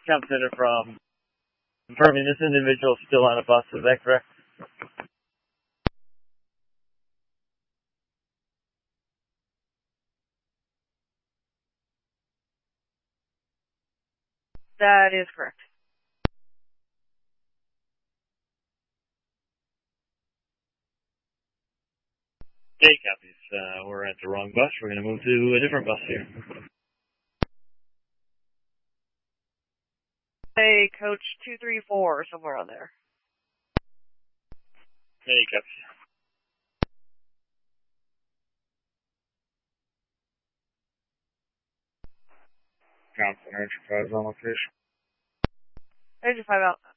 Camp Center from confirming this individual is still on a bus. Is that correct? That is correct. Okay, copies. We're at the wrong bus. We're going to move to a different bus here. Hey, coach 234, somewhere on there. Hey, copies. Camp Center, Enterprise on location. Engine 5 out.